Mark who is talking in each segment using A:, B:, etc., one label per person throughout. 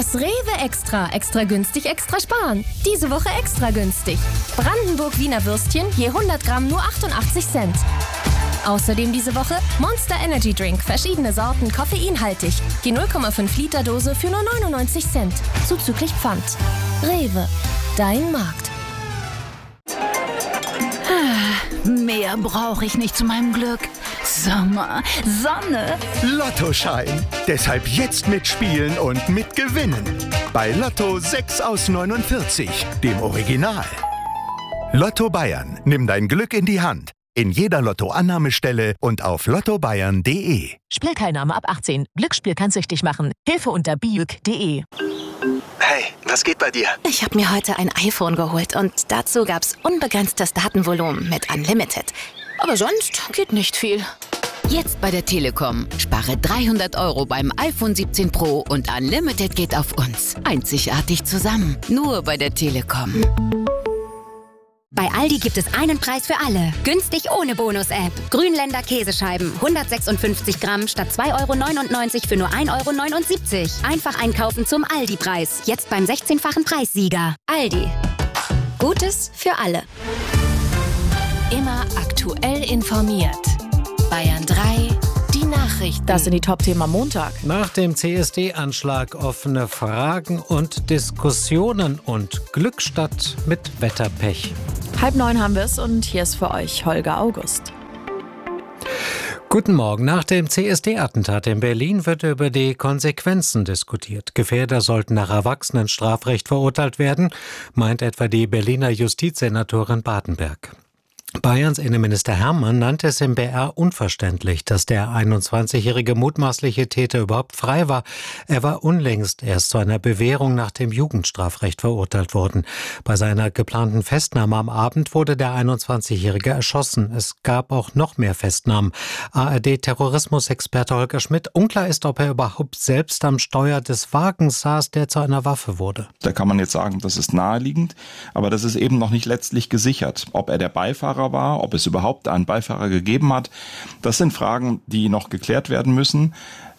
A: Das Rewe Extra. Extra günstig, extra sparen. Diese Woche extra günstig. Brandenburg-Wiener Würstchen je 100 Gramm nur 88 Cent. Außerdem diese Woche Monster Energy Drink. Verschiedene Sorten, koffeinhaltig. Die 0,5 Liter Dose für nur 99 Cent. Zuzüglich Pfand. Rewe. Dein Markt.
B: Mehr brauche ich nicht zu meinem Glück. Sommer, Sonne.
C: Lottoschein. Deshalb jetzt mitspielen und mitgewinnen. Bei Lotto 6 aus 49, dem Original. Lotto Bayern. Nimm dein Glück in die Hand. In jeder Lotto-Annahmestelle und auf lottobayern.de.
D: Spielteilnahme ab 18. Glücksspiel kann süchtig machen. Hilfe unter biüg.de.
E: Hey, was geht bei dir?
F: Ich habe mir heute ein iPhone geholt und dazu gab's unbegrenztes Datenvolumen mit Unlimited. Aber sonst geht nicht viel.
B: Jetzt bei der Telekom. Spare 300 € beim iPhone 17 Pro und Unlimited geht auf uns. Einzigartig zusammen. Nur bei der Telekom.
G: Bei Aldi gibt es einen Preis für alle. Günstig ohne Bonus-App. Grünländer Käsescheiben. 156 Gramm statt 2,99 € für nur 1,79 €. Einfach einkaufen zum Aldi-Preis. Jetzt beim 16-fachen Preissieger. Aldi. Gutes für alle.
A: Immer aktuell informiert. Bayern 3, die Nachrichten.
H: Das sind die Top-Themen am Montag.
I: Nach dem CSD-Anschlag offene Fragen und Diskussionen und Glückstadt mit Wetterpech.
H: 8:30 haben wir es und hier ist für euch Holger August.
I: Guten Morgen. Nach dem CSD-Attentat in Berlin wird über die Konsequenzen diskutiert. Gefährder sollten nach Erwachsenenstrafrecht verurteilt werden, meint etwa die Berliner Justizsenatorin Bartenberg. Bayerns Innenminister Hermann nannte es im BR unverständlich, dass der 21-jährige mutmaßliche Täter überhaupt frei war. Er war unlängst erst zu einer Bewährung nach dem Jugendstrafrecht verurteilt worden. Bei seiner geplanten Festnahme am Abend wurde der 21-jährige erschossen. Es gab auch noch mehr Festnahmen. ARD-Terrorismusexperte Holger Schmidt. Unklar ist, ob er überhaupt selbst am Steuer des Wagens saß, der zu einer Waffe wurde.
J: Da kann man jetzt sagen, das ist naheliegend, aber das ist eben noch nicht letztlich gesichert. Ob er der Beifahrer war, ob es überhaupt einen Beifahrer gegeben hat, das sind Fragen, die noch geklärt werden müssen.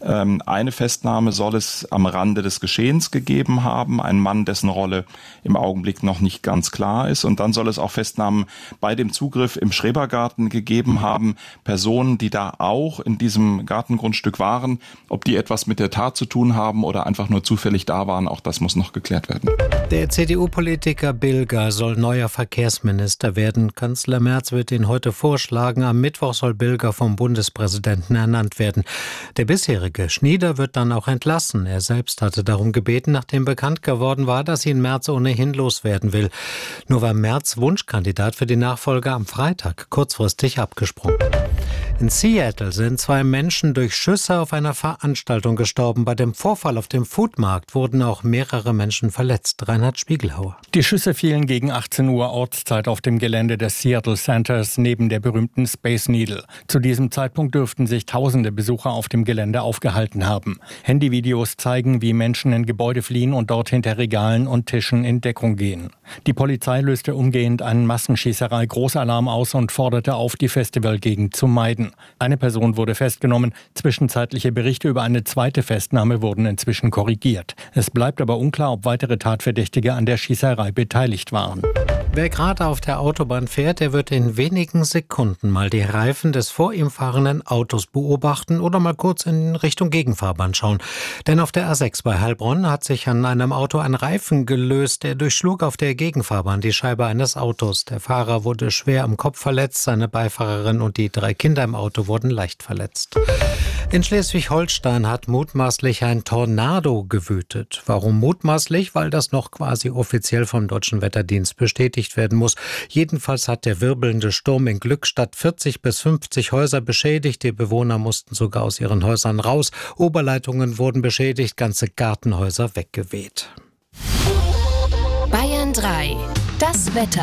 J: Eine Festnahme soll es am Rande des Geschehens gegeben haben, ein Mann, dessen Rolle im Augenblick noch nicht ganz klar ist. Und dann soll es auch Festnahmen bei dem Zugriff im Schrebergarten gegeben haben, Personen, die da auch in diesem Gartengrundstück waren. Ob die etwas mit der Tat zu tun haben oder einfach nur zufällig da waren, auch das muss noch geklärt werden.
I: Der CDU-Politiker Bilger soll neuer Verkehrsminister werden. Kanzler Merz wird ihn heute vorschlagen. Am Mittwoch soll Bilger vom Bundespräsidenten ernannt werden. Der bisherige Schnieder wird dann auch entlassen. Er selbst hatte darum gebeten, nachdem bekannt geworden war, dass ihn Merz ohnehin loswerden will. Nur war Merz Wunschkandidat für die Nachfolge am Freitag kurzfristig abgesprungen. In Seattle sind 2 Menschen durch Schüsse auf einer Veranstaltung gestorben. Bei dem Vorfall auf dem Foodmarkt wurden auch mehrere Menschen verletzt. Reinhard Spiegelhauer.
K: Die Schüsse fielen gegen 18 Uhr Ortszeit auf dem Gelände des Seattle Centers neben der berühmten Space Needle. Zu diesem Zeitpunkt dürften sich tausende Besucher auf dem Gelände aufgehalten haben. Handyvideos zeigen, wie Menschen in Gebäude fliehen und dort hinter Regalen und Tischen in Deckung gehen. Die Polizei löste umgehend einen Massenschießerei-Großalarm aus und forderte auf, die Festivalgegend zu meiden. Eine Person wurde festgenommen. Zwischenzeitliche Berichte über eine zweite Festnahme wurden inzwischen korrigiert. Es bleibt aber unklar, ob weitere Tatverdächtige an der Schießerei beteiligt waren.
I: Wer gerade auf der Autobahn fährt, der wird in wenigen Sekunden mal die Reifen des vor ihm fahrenden Autos beobachten oder mal kurz in Richtung Gegenfahrbahn schauen. Denn auf der A6 bei Heilbronn hat sich an einem Auto ein Reifen gelöst, der durchschlug auf der Gegenfahrbahn die Scheibe eines Autos. Der Fahrer wurde schwer am Kopf verletzt, seine Beifahrerin und die 3 Kinder im Auto wurden leicht verletzt. In Schleswig-Holstein hat mutmaßlich ein Tornado gewütet. Warum mutmaßlich? Weil das noch quasi offiziell vom Deutschen Wetterdienst bestätigt werden muss. Jedenfalls hat der wirbelnde Sturm in Glückstadt 40 bis 50 Häuser beschädigt. Die Bewohner mussten sogar aus ihren Häusern raus. Oberleitungen wurden beschädigt, ganze Gartenhäuser weggeweht.
A: Bayern 3, das Wetter.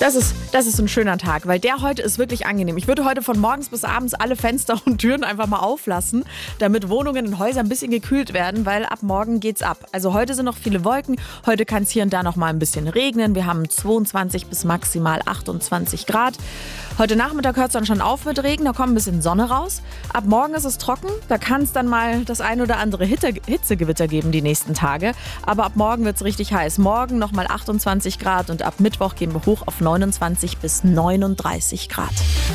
H: Das ist ein schöner Tag, weil der heute ist wirklich angenehm. Ich würde heute von morgens bis abends alle Fenster und Türen einfach mal auflassen, damit Wohnungen und Häuser ein bisschen gekühlt werden, weil ab morgen geht's ab. Also heute sind noch viele Wolken, heute kann es hier und da noch mal ein bisschen regnen. Wir haben 22 bis maximal 28 Grad. Heute Nachmittag hört es dann schon auf mit Regen, da kommt ein bisschen Sonne raus. Ab morgen ist es trocken, da kann es dann mal das ein oder andere Hitzegewitter geben die nächsten Tage. Aber ab morgen wird es richtig heiß. Morgen nochmal 28 Grad und ab Mittwoch gehen wir hoch auf 29 bis 39 Grad.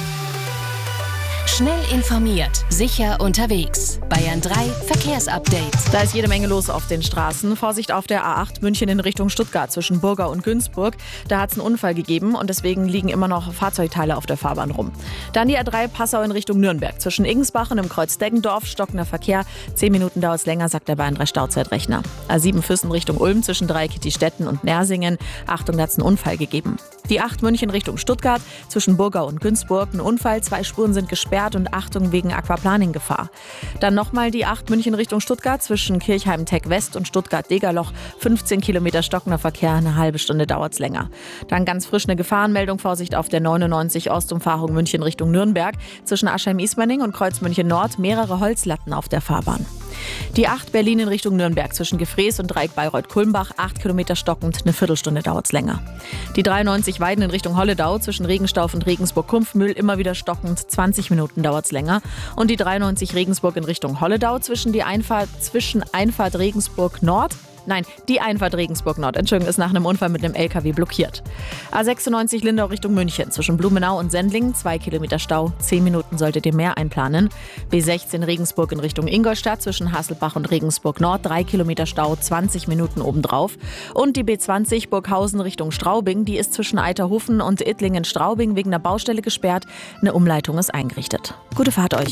A: Schnell informiert, sicher unterwegs. Bayern 3 Verkehrsupdate.
H: Da ist jede Menge los auf den Straßen. Vorsicht auf der A8 München in Richtung Stuttgart zwischen Burgau und Günzburg. Da hat es einen Unfall gegeben und deswegen liegen immer noch Fahrzeugteile auf der Fahrbahn rum. Dann die A3 Passau in Richtung Nürnberg. Zwischen Igensbach und dem Kreuz Deggendorf stockender Verkehr. 10 Minuten dauert es länger, sagt der Bayern 3 Stauzeitrechner. A7 Füssen Richtung Ulm zwischen Dreikitti-Stetten und Nersingen. Achtung, da hat es einen Unfall gegeben. Die 8 München Richtung Stuttgart zwischen Burgau und Günzburg. Ein Unfall, 2 Spuren sind gesperrt und Achtung wegen Aquaplaning-Gefahr. Dann nochmal die 8 München Richtung Stuttgart zwischen Kirchheim-Tech West und Stuttgart-Degerloch. 15 Kilometer stockender Verkehr, eine halbe Stunde dauert es länger. Dann ganz frisch eine Gefahrenmeldung, Vorsicht auf der 99 Ostumfahrung München Richtung Nürnberg. Zwischen Aschheim-Ismaning und Kreuz München Nord mehrere Holzlatten auf der Fahrbahn. Die 8 Berlin in Richtung Nürnberg zwischen Gefrees und Dreieck Bayreuth-Kulmbach, 8 Kilometer stockend, eine Viertelstunde dauert es länger. Die 93 Weiden in Richtung Holledau zwischen Regenstauf und Regensburg-Kumpfmühl immer wieder stockend, 20 Minuten dauert es länger. Und die 93 Regensburg in Richtung Holledau zwischen Einfahrt Regensburg Nord. Nein, die Einfahrt Regensburg Nord, Entschuldigung, ist nach einem Unfall mit einem LKW blockiert. A96 Lindau Richtung München, zwischen Blumenau und Sendling, 2 Kilometer Stau, 10 Minuten solltet ihr mehr einplanen. B16 Regensburg in Richtung Ingolstadt, zwischen Hasselbach und Regensburg Nord, 3 Kilometer Stau, 20 Minuten obendrauf. Und die B20 Burghausen Richtung Straubing, die ist zwischen Eiterhofen und Ittlingen-Straubing wegen der Baustelle gesperrt. Eine Umleitung ist eingerichtet. Gute Fahrt euch.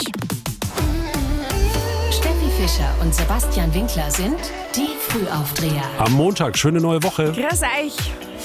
A: Fischer und Sebastian Winkler sind die Frühaufdreher.
L: Am Montag, schöne neue Woche.
H: Grüß euch.